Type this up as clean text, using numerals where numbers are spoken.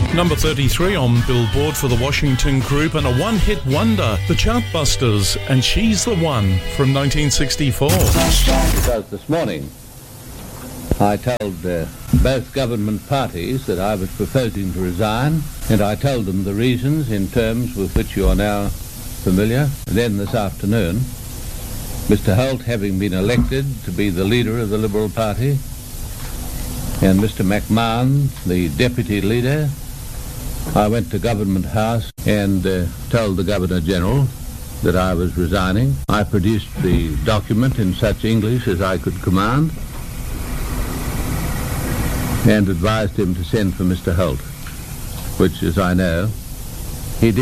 Number 33 on Billboard for the Washington Group, and a one-hit wonder, the Chartbusters, and She's the One from 1964. Because this morning I told both government parties that I was proposing to resign, and I told them the reasons in terms with which you are now familiar. And then this afternoon, Mr. Holt having been elected to be the leader of the Liberal Party, and Mr. McMahon, the deputy leader, I went to Government House and told the Governor-General that I was resigning. I produced the document in such English as I could command and advised him to send for Mr. Holt, which, as I know,